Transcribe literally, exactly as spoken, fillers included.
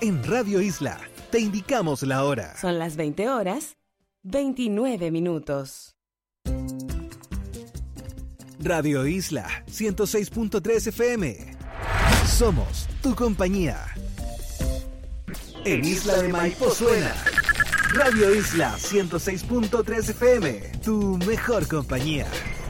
En Radio Isla, te indicamos la hora. Son las veinte horas, veintinueve minutos. Radio Isla, ciento seis punto tres F M. Somos tu compañía. En Isla de Maipo suena Radio Isla ciento seis punto tres F M, tu mejor compañía.